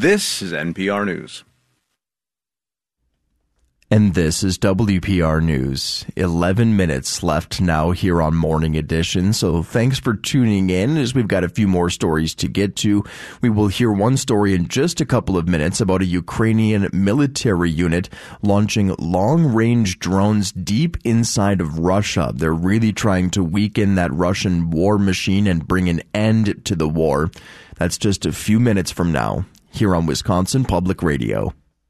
This is NPR News. And this is WPR News. 11 minutes left now here on Morning Edition. So thanks for tuning in as we've got a few more stories to get to. We will hear one story in just a couple of minutes about a Ukrainian military unit launching long-range drones deep inside of Russia. They're really trying to weaken that Russian war machine and bring an end to the war. That's just a few minutes from now here on Wisconsin Public Radio.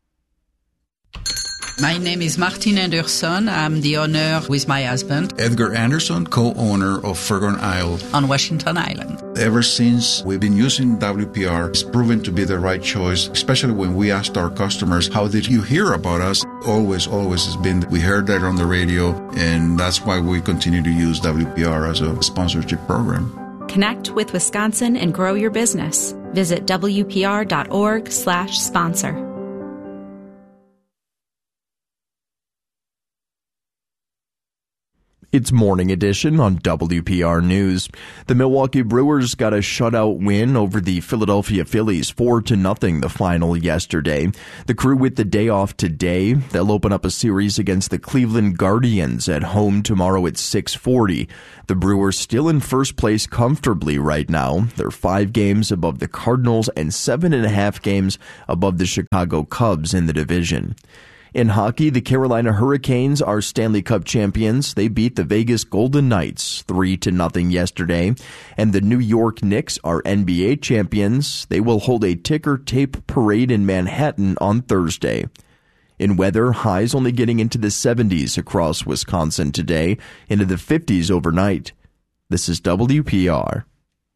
My name is Martin Anderson. I'm the owner with my husband, Edgar Anderson, co-owner of Fergon Isle on Washington Island. Ever since we've been using WPR, it's proven to be the right choice, especially when we asked our customers, how did you hear about us? Always has been, we heard that on the radio, and that's why we continue to use WPR as a sponsorship program. Connect with Wisconsin and grow your business. Visit WPR.org/sponsor. It's Morning Edition on WPR News. The Milwaukee Brewers got a shutout win over the Philadelphia Phillies, 4-0 the final yesterday. The Crew with the day off today. They'll open up a series against the Cleveland Guardians at home tomorrow at 6:40. The Brewers still in first place comfortably right now. They're 5 games above the Cardinals and 7.5 games above the Chicago Cubs in the division. In hockey, the Carolina Hurricanes are Stanley Cup champions. They beat the Vegas Golden Knights 3-0 yesterday. And the New York Knicks are NBA champions. They will hold a ticker tape parade in Manhattan on Thursday. In weather, highs only getting into the 70s across Wisconsin today, into the 50s overnight. This is WPR.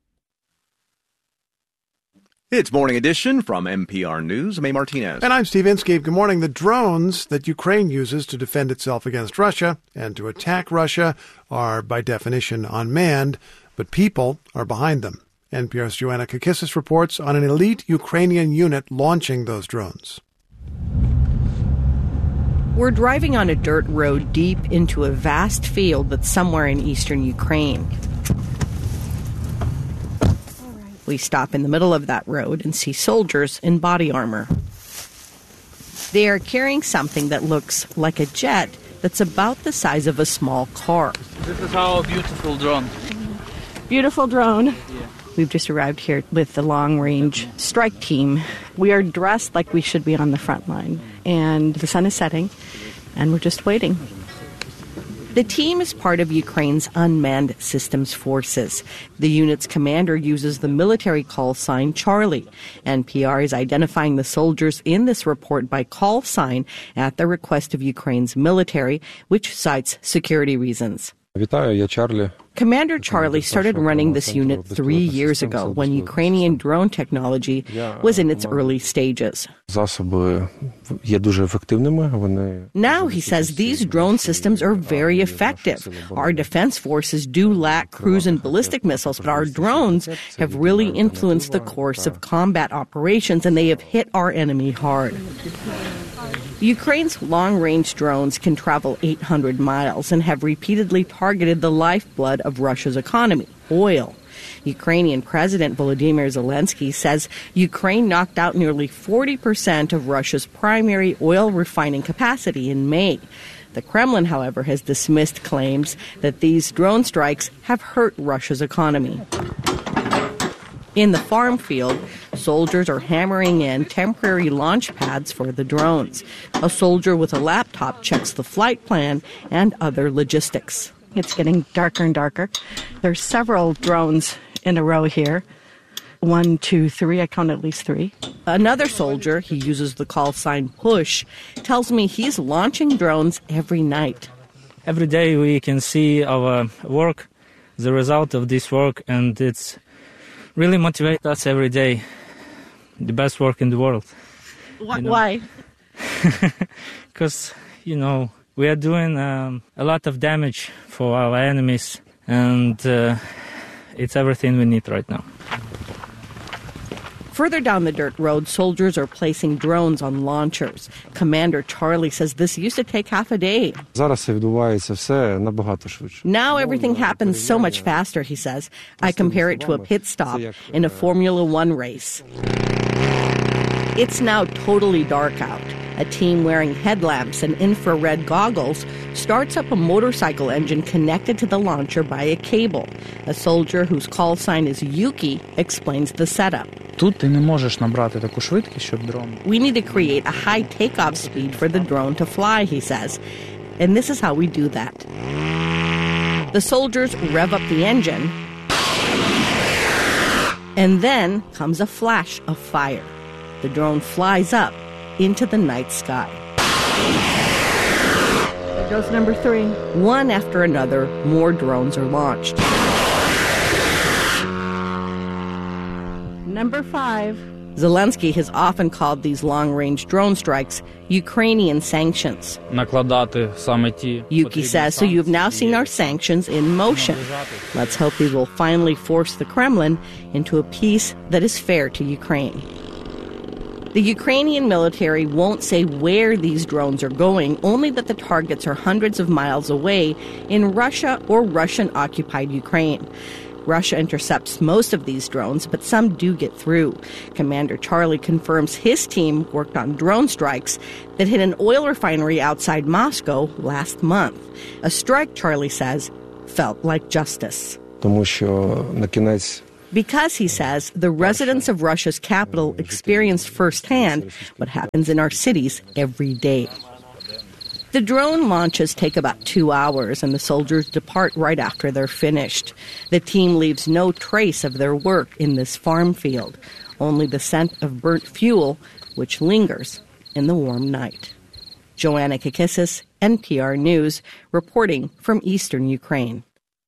It's Morning Edition from NPR News. I'm A. Martinez. And I'm Steve Inskeep. Good morning. The drones that Ukraine uses to defend itself against Russia and to attack Russia are, by definition, unmanned, but people are behind them. NPR's Joanna Kakissis reports on an elite Ukrainian unit launching those drones. We're driving on a dirt road deep into a vast field that's somewhere in eastern Ukraine. We stop in the middle of that road and see soldiers in body armor. They are carrying something that looks like a jet that's about the size of a small car. This is our beautiful drone. Beautiful drone. Yeah. We've just arrived here with the long-range strike team. We are dressed like we should be on the front line. And the sun is setting, and we're just waiting. The team is part of Ukraine's unmanned systems forces. The unit's commander uses the military call sign Charlie. NPR is identifying the soldiers in this report by call sign at the request of Ukraine's military, which cites security reasons. Commander Charlie started running this unit 3 years ago when Ukrainian drone technology was in its early stages. Now, he says, these drone systems are very effective. Our defense forces do lack cruise and ballistic missiles, but our drones have really influenced the course of combat operations, and they have hit our enemy hard. Ukraine's long-range drones can travel 800 miles and have repeatedly targeted the lifeblood of Russia's economy, oil. Ukrainian President Volodymyr Zelensky says Ukraine knocked out nearly 40% of Russia's primary oil refining capacity in May. The Kremlin, however, has dismissed claims that these drone strikes have hurt Russia's economy. In the farm field, soldiers are hammering in temporary launch pads for the drones. A soldier with a laptop checks the flight plan and other logistics. It's getting darker and darker. There's several drones in a row here. 1, 2, 3. I count at least 3. Another soldier, he uses the call sign PUSH, tells me he's launching drones every night. Every day we can see our work, the result of this work, and it's really motivate us every day. The best work in the world. Why? Because, we are doing a lot of damage for our enemies, and it's everything we need right now. Further down the dirt road, soldiers are placing drones on launchers. Commander Charlie says this used to take half a day. Now everything happens so much faster, he says. I compare it to a pit stop in a Formula One race. It's now totally dark out. A team wearing headlamps and infrared goggles starts up a motorcycle engine connected to the launcher by a cable. A soldier whose call sign is Yuki explains the setup. Тут ти не можеш набрати таку швидкість, щоб дрон. We need to create a high takeoff speed for the drone to fly, he says. And this is how we do that. The soldiers rev up the engine, and then comes a flash of fire. The drone flies up into the night sky. There goes number 3. One after another, more drones are launched. Number 5. Zelensky has often called these long-range drone strikes Ukrainian sanctions. Накладати саме ті. Yuki says, so you've now seen our sanctions in motion. Let's hope we will finally force the Kremlin into a peace that is fair to Ukraine. The Ukrainian military won't say where these drones are going, only that the targets are hundreds of miles away in Russia or Russian-occupied Ukraine. Russia intercepts most of these drones, but some do get through. Commander Charlie confirms his team worked on drone strikes that hit an oil refinery outside Moscow last month. A strike, Charlie says, felt like justice. Тому що на кінець Because, he says, the residents of Russia's capital experienced firsthand what happens in our cities every day. The drone launches take about 2 hours, and the soldiers depart right after they're finished. The team leaves no trace of their work in this farm field, only the scent of burnt fuel, which lingers in the warm night. Joanna Kakissis, NPR News, reporting from eastern Ukraine.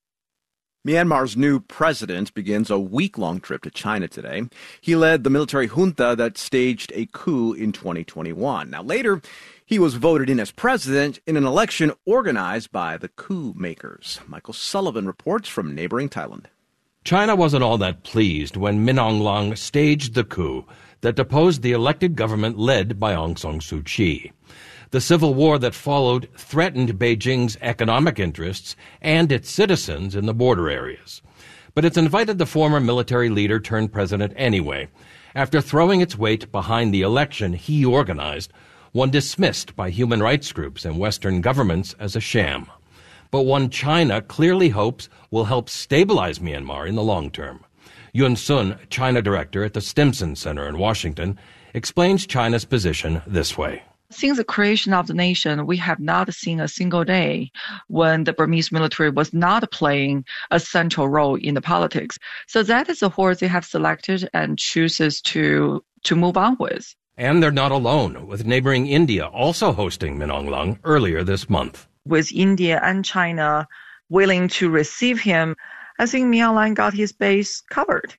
Myanmar's new president begins a week-long trip to China today. He led the military junta that staged a coup in 2021. Now, later, he was voted in as president in an election organized by the coup makers. Michael Sullivan reports from neighboring Thailand. China wasn't all that pleased when Min Aung Hlaing staged the coup that deposed the elected government led by Aung San Suu Kyi. The civil war that followed threatened Beijing's economic interests and its citizens in the border areas. But it's invited the former military leader turned president anyway, after throwing its weight behind the election he organized, one dismissed by human rights groups and Western governments as a sham, but one China clearly hopes will help stabilize Myanmar in the long term. Yun Sun, China director at the Stimson Center in Washington, explains China's position this way. Since the creation of the nation, we have not seen a single day when the Burmese military was not playing a central role in the politics. So that is the horse they have selected and chooses to move on with. And they're not alone, with neighboring India also hosting Min Aung Hlaing earlier this month. With India and China willing to receive him, I think Min Aung Hlaing got his base covered.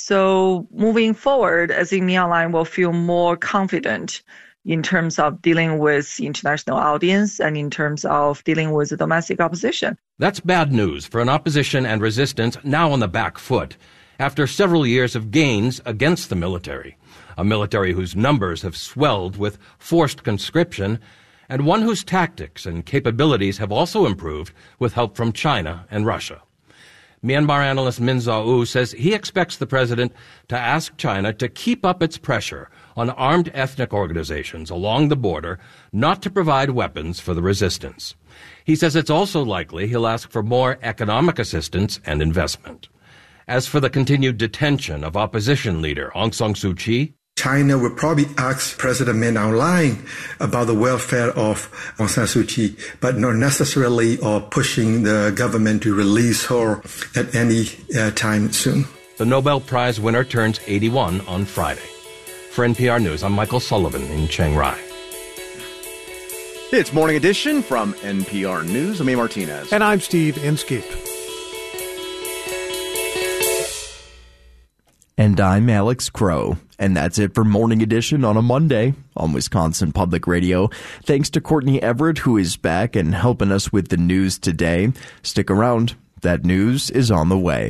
So moving forward, I think Min Aung Hlaing will feel more confident in terms of dealing with the international audience and in terms of dealing with the domestic opposition. That's bad news for an opposition and resistance now on the back foot after several years of gains against the military, a military whose numbers have swelled with forced conscription, and one whose tactics and capabilities have also improved with help from China and Russia. Myanmar analyst Min Zaw-u says he expects the president to ask China to keep up its pressure on armed ethnic organizations along the border not to provide weapons for the resistance. He says it's also likely he'll ask for more economic assistance and investment. As for the continued detention of opposition leader Aung San Suu Kyi, China will probably ask President Min Aung Hlaing about the welfare of Aung San Suu Kyi, but not necessarily pushing the government to release her at any time soon. The Nobel Prize winner turns 81 on Friday. For NPR News, I'm Michael Sullivan in Chiang Rai. It's Morning Edition from NPR News. I'm A. Martinez. And I'm Steve Inskeep. And I'm Alex Crow. And that's it for Morning Edition on a Monday on Wisconsin Public Radio. Thanks to Courtney Everett, who is back and helping us with the news today. Stick around. That news is on the way.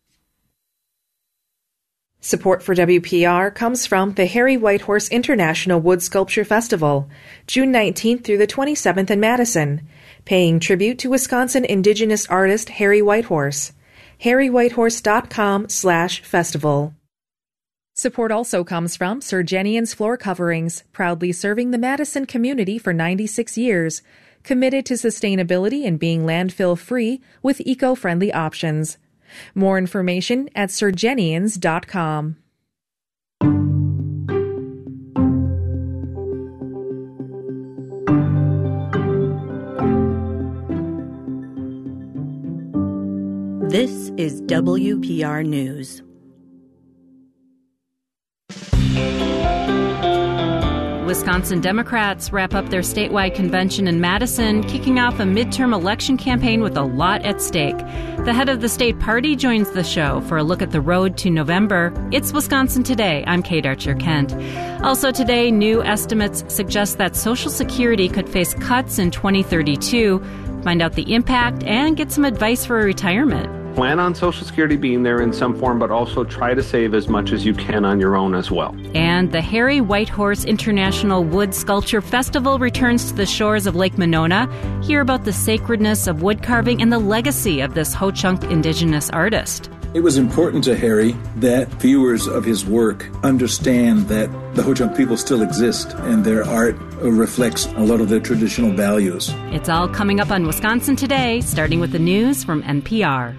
Support for WPR comes from the Harry Whitehorse International Wood Sculpture Festival, June 19th through the 27th in Madison, paying tribute to Wisconsin Indigenous artist Harry Whitehorse. HarryWhitehorse.com/festival. Support also comes from Surgenian's Floor Coverings, proudly serving the Madison community for 96 years, committed to sustainability and being landfill-free with eco-friendly options. More information at surgenians.com. This is WPR News. Wisconsin Democrats wrap up their statewide convention in Madison, kicking off a midterm election campaign with a lot at stake. The head of the state party joins the show for a look at the road to November. It's Wisconsin Today. I'm Kate Archer-Kent. Also today, new estimates suggest that Social Security could face cuts in 2032. Find out the impact and get some advice for retirement. Plan on Social Security being there in some form, but also try to save as much as you can on your own as well. And the Harry Whitehorse International Wood Sculpture Festival returns to the shores of Lake Monona. Hear about the sacredness of wood carving and the legacy of this Ho-Chunk indigenous artist. It was important to Harry that viewers of his work understand that the Ho-Chunk people still exist and their art reflects a lot of their traditional values. It's all coming up on Wisconsin Today, starting with the news from NPR.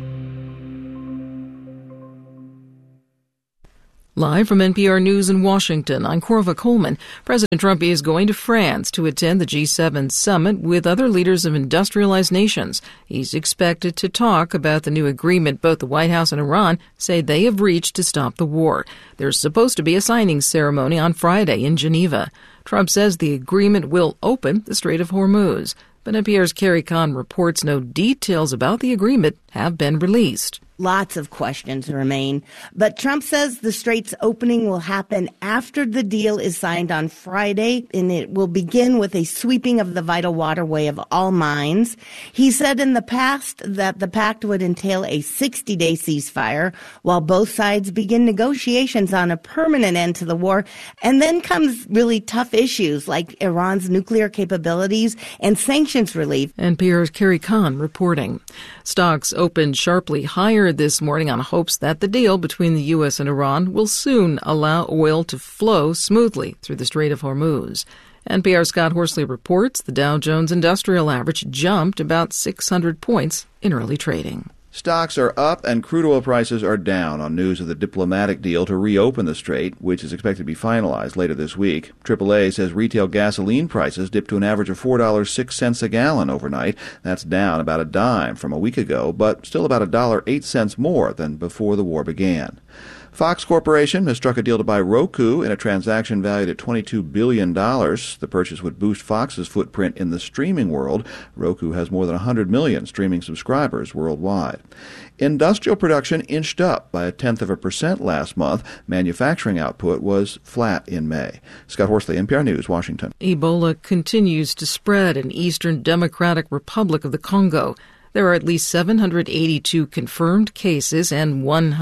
Live from NPR News in Washington, I'm Corva Coleman. President Trump is going to France to attend the G7 summit with other leaders of industrialized nations. He's expected to talk about the new agreement both the White House and Iran say they have reached to stop the war. There's supposed to be a signing ceremony on Friday in Geneva. Trump says the agreement will open the Strait of Hormuz. But NPR's Carrie Kahn reports no details about the agreement have been released. Lots of questions remain, but Trump says the strait's opening will happen after the deal is signed on Friday, and it will begin with a sweeping of the vital waterway of all mines. He said in the past that the pact would entail a 60-day ceasefire while both sides begin negotiations on a permanent end to the war. And then comes really tough issues like Iran's nuclear capabilities and sanctions relief. NPR's Carrie Kahn reporting. Stocks opened sharply higher this morning on hopes that the deal between the U.S. and Iran will soon allow oil to flow smoothly through the Strait of Hormuz. NPR's Scott Horsley reports the Dow Jones Industrial Average jumped about 600 points in early trading. Stocks are up and crude oil prices are down on news of the diplomatic deal to reopen the strait, which is expected to be finalized later this week. AAA says retail gasoline prices dipped to an average of $4.06 a gallon overnight. That's down about a dime from a week ago, but still about $1.08 more than before the war began. Fox Corporation has struck a deal to buy Roku in a transaction valued at $22 billion. The purchase would boost Fox's footprint in the streaming world. Roku has more than 100 million streaming subscribers worldwide. Industrial production inched up by 0.1% last month. Manufacturing output was flat in May. Scott Horsley, NPR News, Washington. Ebola continues to spread in Eastern Democratic Republic of the Congo. There are at least 782 confirmed cases and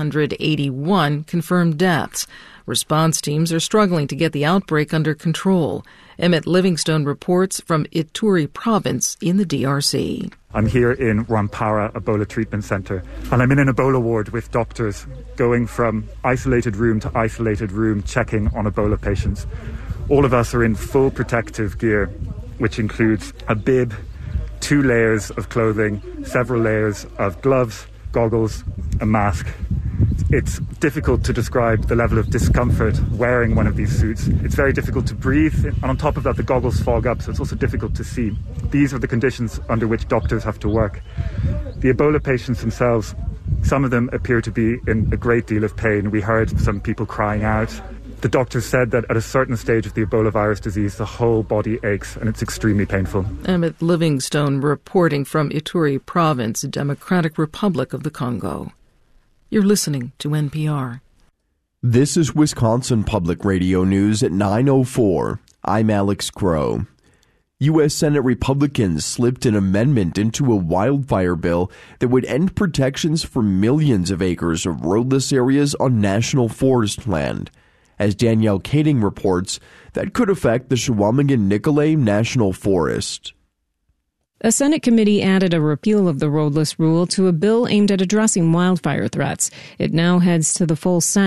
181 confirmed deaths. Response teams are struggling to get the outbreak under control. Emmett Livingstone reports from Ituri province in the DRC. I'm here in Rwampara Ebola Treatment Center, and I'm in an Ebola ward with doctors going from isolated room to isolated room checking on Ebola patients. All of us are in full protective gear, which includes a bib, 2 layers of clothing, several layers of gloves, goggles, a mask. It's difficult to describe the level of discomfort wearing one of these suits. It's very difficult to breathe, and on top of that, the goggles fog up, so it's also difficult to see. These are the conditions under which doctors have to work. The Ebola patients themselves, some of them appear to be in a great deal of pain. We heard some people crying out. The doctors said that at a certain stage of the Ebola virus disease, the whole body aches and it's extremely painful. Emmett Livingstone reporting from Ituri Province, Democratic Republic of the Congo. You're listening to NPR. This is Wisconsin Public Radio News at 9:04. I'm Alex Crow. U.S. Senate Republicans slipped an amendment into a wildfire bill that would end protections for millions of acres of roadless areas on national forest land. As Danielle Kading reports, that could affect the Chequamegon-Nicolet National Forest. A Senate committee added a repeal of the roadless rule to a bill aimed at addressing wildfire threats. It now heads to the full Senate.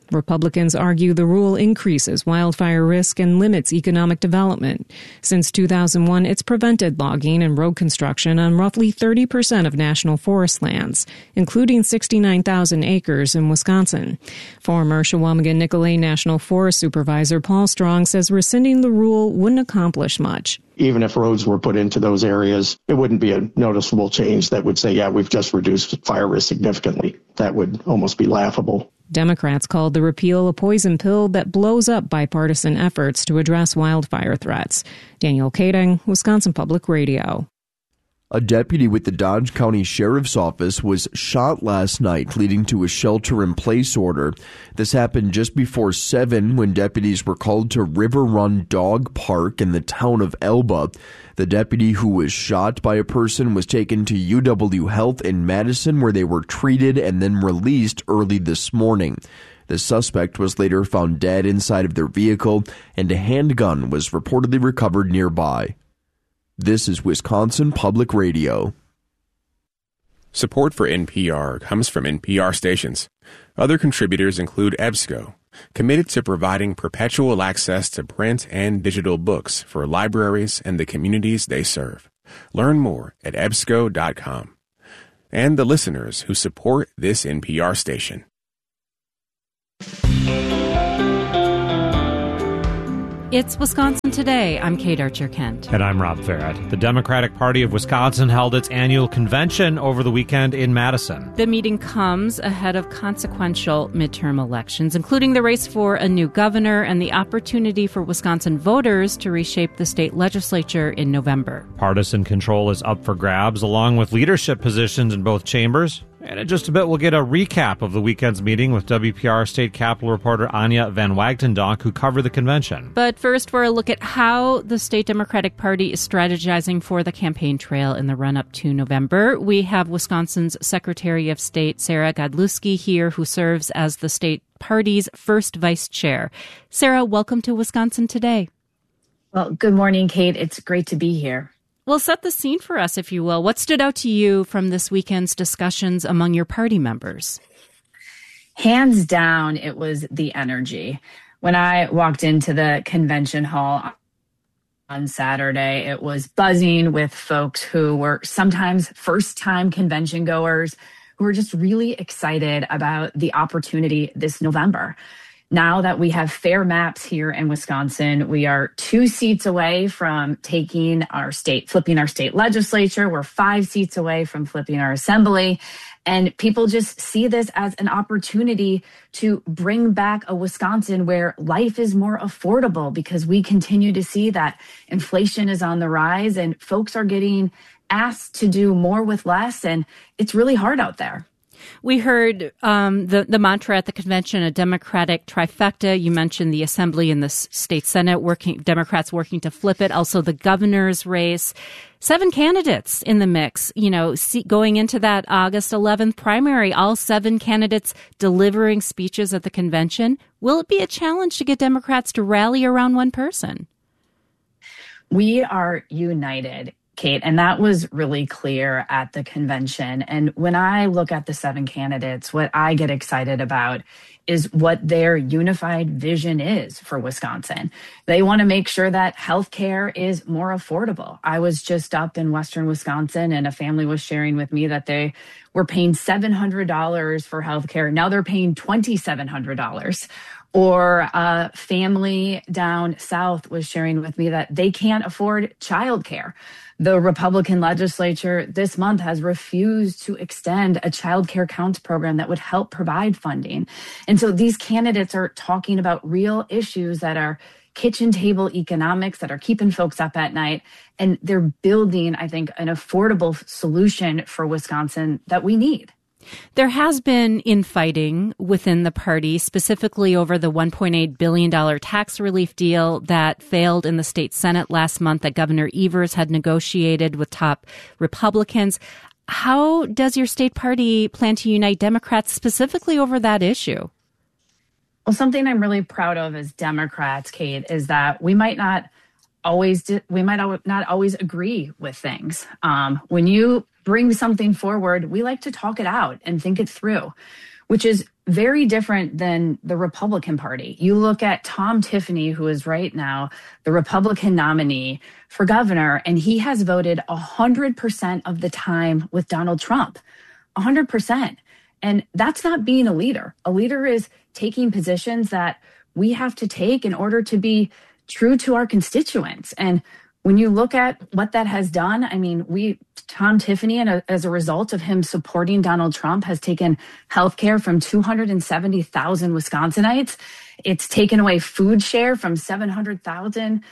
Republicans argue the rule increases wildfire risk and limits economic development. Since 2001, it's prevented logging and road construction on roughly 30% of national forest lands, including 69,000 acres in Wisconsin. Former Chequamegon-Nicolet National Forest Supervisor Paul Strong says rescinding the rule wouldn't accomplish much. Even if roads were put into those areas, it wouldn't be a noticeable change that would say, yeah, we've just reduced fire risk significantly. That would almost be laughable. Democrats called the repeal a poison pill that blows up bipartisan efforts to address wildfire threats. Danielle Kading, Wisconsin Public Radio. A deputy with the Dodge County Sheriff's Office was shot last night, leading to a shelter-in-place order. This happened just before 7 when deputies were called to River Run Dog Park in the town of Elba. The deputy who was shot by a person was taken to UW Health in Madison, where they were treated and then released early this morning. The suspect was later found dead inside of their vehicle, and a handgun was reportedly recovered nearby. This is Wisconsin Public Radio. Support for NPR comes from NPR stations. Other contributors include EBSCO, committed to providing perpetual access to print and digital books for libraries and the communities they serve. Learn more at ebsco.com. And the listeners who support this NPR station. It's Wisconsin Today. I'm Kate Archer-Kent. And I'm Rob Farrett. The Democratic Party of Wisconsin held its annual convention over the weekend in Madison. The meeting comes ahead of consequential midterm elections, including the race for a new governor and the opportunity for Wisconsin voters to reshape the state legislature in November. Partisan control is up for grabs, along with leadership positions in both chambers. And in just a bit, we'll get a recap of the weekend's meeting with WPR State Capitol reporter Anya Van Wagtendonk, who covered the convention. But first, for a look at how the state Democratic Party is strategizing for the campaign trail in the run-up to November, we have Wisconsin's Secretary of State, Sarah Godlewski, here, who serves as the state party's first vice chair. Sarah, welcome to Wisconsin Today. Well, good morning, Kate. It's great to be here. Well, set the scene for us, if you will. What stood out to you from this weekend's discussions among your party members? Hands down, it was the energy. When I walked into the convention hall on Saturday, it was buzzing with folks who were sometimes first-time convention goers who were just really excited about the opportunity this November. Now that we have fair maps here in Wisconsin, we are 2 seats away from flipping our state legislature. We're 5 seats away from flipping our assembly. And people just see this as an opportunity to bring back a Wisconsin where life is more affordable, because we continue to see that inflation is on the rise and folks are getting asked to do more with less. And it's really hard out there. We heard the mantra at the convention, a Democratic trifecta. You mentioned the Assembly and the State Senate, Democrats working to flip it. Also, the governor's race. 7 candidates in the mix, going into that August 11th primary, all 7 candidates delivering speeches at the convention. Will it be a challenge to get Democrats to rally around one person? We are united, Kate, and that was really clear at the convention. And when I look at the 7 candidates, what I get excited about is what their unified vision is for Wisconsin. They want to make sure that healthcare is more affordable. I was just up in Western Wisconsin, and a family was sharing with me that they were paying $700 for healthcare. Now they're paying $2,700. Or a family down south was sharing with me that they can't afford childcare. The Republican legislature this month has refused to extend a child care counts program that would help provide funding. And so these candidates are talking about real issues that are kitchen table economics that are keeping folks up at night. And they're building, I think, an affordable solution for Wisconsin that we need. There has been infighting within the party, specifically over the $1.8 billion tax relief deal that failed in the state Senate last month that Governor Evers had negotiated with top Republicans. How does your state party plan to unite Democrats specifically over that issue? Well, something I'm really proud of as Democrats, Kate, is that we might not always agree with things. When you bring something forward, we like to talk it out and think it through, which is very different than the Republican Party. You look at Tom Tiffany, who is right now the Republican nominee for governor, and he has voted 100% of the time with Donald Trump. 100%. And that's not being a leader. A leader is taking positions that we have to take in order to be true to our constituents. And when you look at what that has done, I mean, Tom Tiffany, and as a result of him supporting Donald Trump, has taken healthcare from 270,000 Wisconsinites. It's taken away food share from 700,000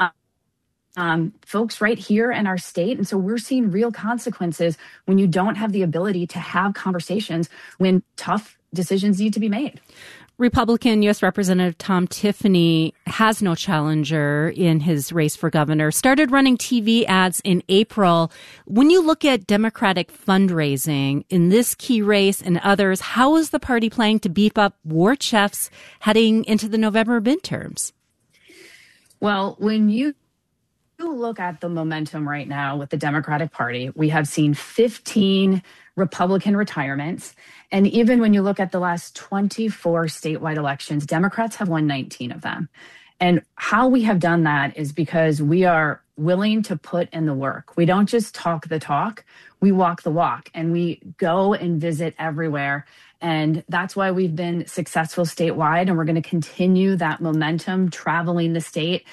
folks right here in our state. And so we're seeing real consequences when you don't have the ability to have conversations when tough decisions need to be made. Republican U.S. Representative Tom Tiffany has no challenger in his race for governor, started running TV ads in April. When you look at Democratic fundraising in this key race and others, how is the party planning to beef up war chests heading into the November midterms? Well, when you look at the momentum right now with the Democratic Party, we have seen 15 Republican retirements. And even when you look at the last 24 statewide elections, Democrats have won 19 of them. And how we have done that is because we are willing to put in the work. We don't just talk the talk, we walk the walk, and we go and visit everywhere. And that's why we've been successful statewide, and we're going to continue that momentum traveling the state.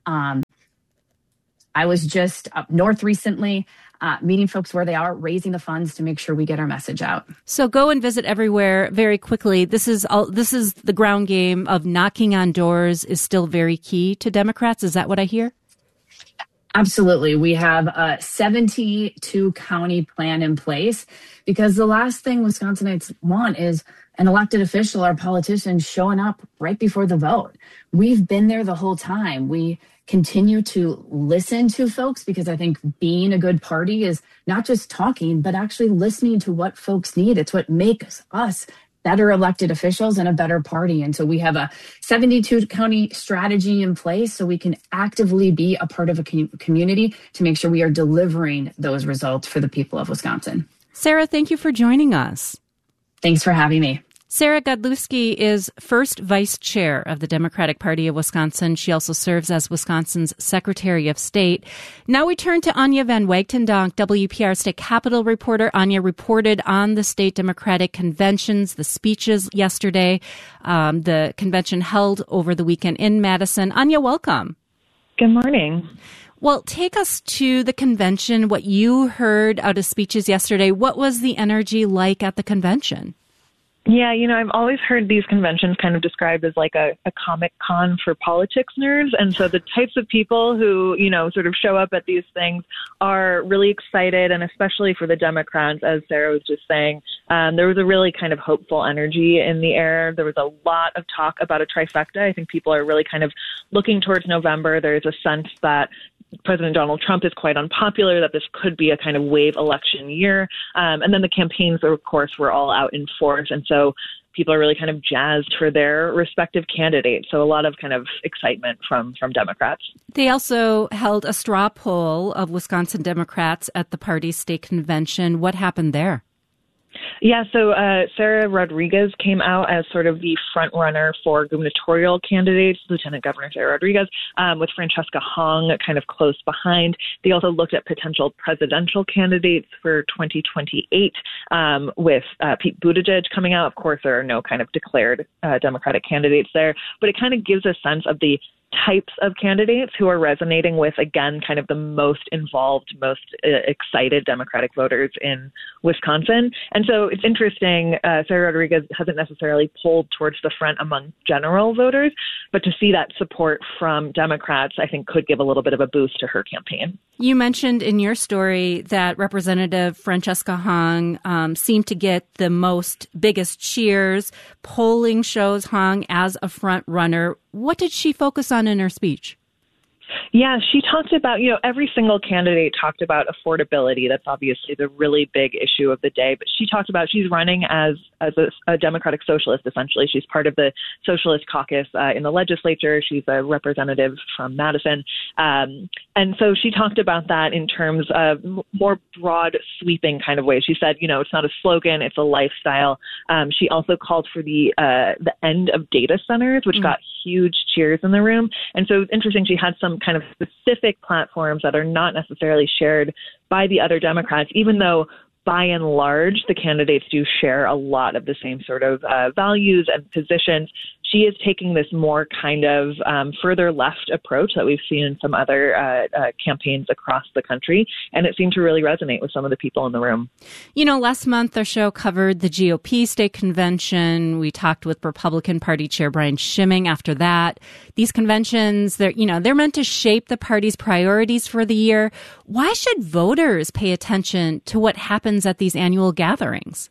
I was just up north recently, meeting folks where they are, raising the funds to make sure we get our message out. So go and visit everywhere very quickly. This is the ground game of knocking on doors is still very key to Democrats. Is that what I hear? Absolutely. We have a 72 county plan in place because the last thing Wisconsinites want is an elected official or politician showing up right before the vote. We've been there the whole time. We continue to listen to folks because I think being a good party is not just talking, but actually listening to what folks need. It's what makes us better elected officials and a better party. And so we have a 72 county strategy in place so we can actively be a part of a community to make sure we are delivering those results for the people of Wisconsin. Sarah, thank you for joining us. Thanks for having me. Sarah Godlewski is first vice chair of the Democratic Party of Wisconsin. She also serves as Wisconsin's Secretary of State. Now we turn to Anya Van Wagtendonk, WPR State Capitol reporter. Anya reported on the state Democratic conventions, the speeches yesterday, the convention held over the weekend in Madison. Anya, welcome. Good morning. Well, take us to the convention, what you heard out of speeches yesterday. What was the energy like at the convention? Yeah, I've always heard these conventions kind of described as like a Comic Con for politics nerds. And so the types of people who, sort of show up at these things are really excited. And especially for the Democrats, as Sarah was just saying, there was a really kind of hopeful energy in the air. There was a lot of talk about a trifecta. I think people are really kind of looking towards November. There's a sense that President Donald Trump is quite unpopular, that this could be a kind of wave election year. And then the campaigns, of course, were all out in force. And so people are really kind of jazzed for their respective candidates. So a lot of kind of excitement from Democrats. They also held a straw poll of Wisconsin Democrats at the party's state convention. What happened there? Yeah, so Sarah Rodriguez came out as sort of the front runner for gubernatorial candidates, Lieutenant Governor Sarah Rodriguez, with Francesca Hong kind of close behind. They also looked at potential presidential candidates for 2028 with Pete Buttigieg coming out. Of course, there are no kind of declared Democratic candidates there, but it kind of gives a sense of the types of candidates who are resonating with, again, kind of the most involved, most excited Democratic voters in Wisconsin. And so it's interesting, Sarah Rodriguez hasn't necessarily pulled towards the front among general voters, but to see that support from Democrats, I think could give a little bit of a boost to her campaign. You mentioned in your story that Representative Francesca Hong seemed to get the biggest cheers. Polling shows Hong as a front runner. What did she focus on in her speech? Yeah, she talked about, every single candidate talked about affordability. That's obviously the really big issue of the day. But she talked about she's running as a Democratic socialist, essentially. She's part of the Socialist Caucus in the legislature. She's a representative from Madison. And so she talked about that in terms of more broad sweeping kind of ways. She said, it's not a slogan, it's a lifestyle. She also called for the end of data centers, which got huge cheers in the room. And so it's interesting, she had some kind of specific platforms that are not necessarily shared by the other Democrats, even though by and large, the candidates do share a lot of the same sort of values and positions. She is taking this more kind of further left approach that we've seen in some other campaigns across the country, and it seemed to really resonate with some of the people in the room. Last month our show covered the GOP state convention. We talked with Republican Party Chair Brian Schimming after that. These conventions, they're meant to shape the party's priorities for the year. Why should voters pay attention to what happens at these annual gatherings?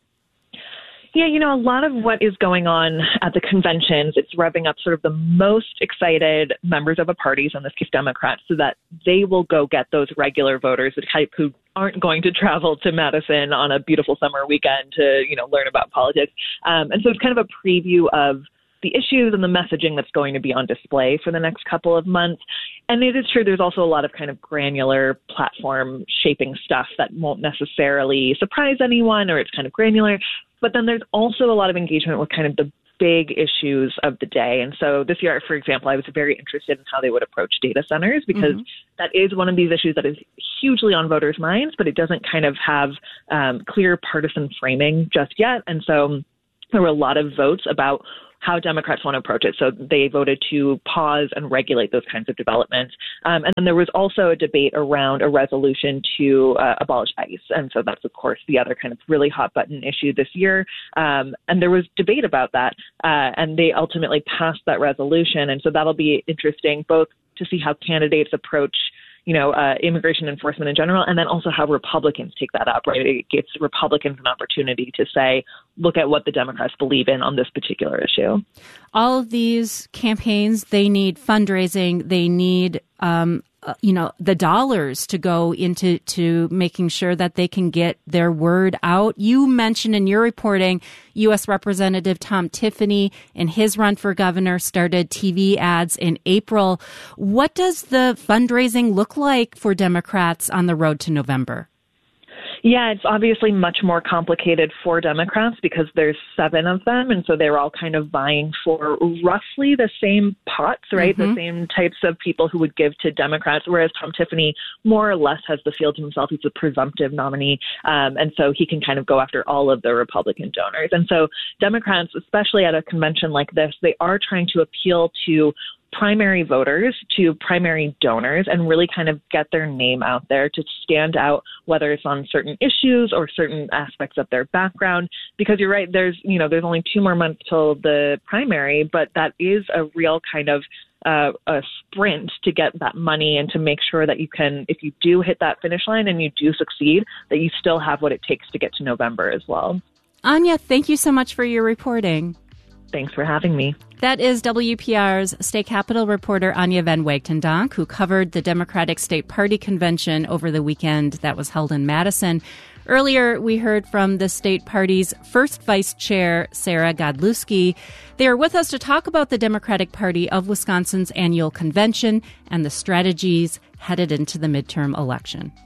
Yeah, a lot of what is going on at the conventions, it's revving up sort of the most excited members of a party, in this case Democrats, so that they will go get those regular voters, the type who aren't going to travel to Madison on a beautiful summer weekend to, learn about politics. And so it's kind of a preview of the issues and the messaging that's going to be on display for the next couple of months. And it is true, there's also a lot of kind of granular platform shaping stuff that won't necessarily surprise anyone, or it's kind of granular. But then there's also a lot of engagement with kind of the big issues of the day. And so this year, for example, I was very interested in how they would approach data centers, because that is one of these issues that is hugely on voters' minds, but it doesn't kind of have clear partisan framing just yet. And so there were a lot of votes about how Democrats want to approach it. So they voted to pause and regulate those kinds of developments. And then there was also a debate around a resolution to abolish ICE. And so that's, of course, the other kind of really hot button issue this year. And there was debate about that. And they ultimately passed that resolution. And so that'll be interesting, both to see how candidates approach immigration enforcement in general, and then also how Republicans take that up, right? It gives Republicans an opportunity to say, look at what the Democrats believe in on this particular issue. All of these campaigns, they need fundraising. They need, the dollars to go into making sure that they can get their word out. You mentioned in your reporting, U.S. Representative Tom Tiffany, in his run for governor, started TV ads in April. What does the fundraising look like for Democrats on the road to November? Yeah, it's obviously much more complicated for Democrats because there's 7 of them. And so they're all kind of vying for roughly the same pots, right? The same types of people who would give to Democrats, whereas Tom Tiffany more or less has the field to himself. He's a presumptive nominee. And so he can kind of go after all of the Republican donors. And so Democrats, especially at a convention like this, they are trying to appeal to primary voters, to primary donors, and really kind of get their name out there to stand out, whether it's on certain issues or certain aspects of their background. Because you're right, there's only 2 more months till the primary, but that is a real kind of a sprint to get that money and to make sure that you can, if you do hit that finish line and you do succeed, that you still have what it takes to get to November as well. Anya, thank you so much for your reporting. Thanks for having me. That is WPR's State Capitol reporter Anya Van Wagten-Donk, who covered the Democratic State Party Convention over the weekend that was held in Madison. Earlier, we heard from the state party's first vice chair, Sarah Godlewski. They are with us to talk about the Democratic Party of Wisconsin's annual convention and the strategies headed into the midterm election.